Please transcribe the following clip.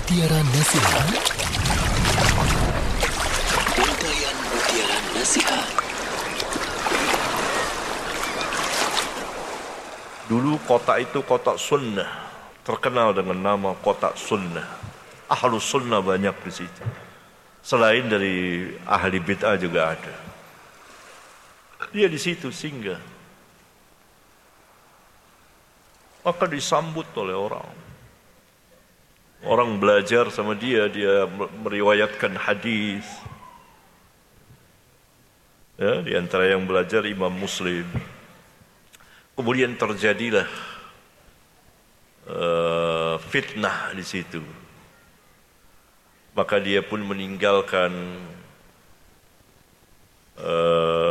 Mutiara Nasihat. Rangkaian Mutiara Nasihat. Dulu kota itu kota sunnah, terkenal dengan nama kota sunnah. Ahlus sunnah banyak di situ. Selain dari ahli bid'ah juga ada. Dia di situ singgah. Maka disambut oleh orang. Orang belajar sama dia, dia meriwayatkan hadis. Ya, di antara yang belajar Imam Muslim. Kemudian terjadilah fitnah di situ. Maka dia pun meninggalkan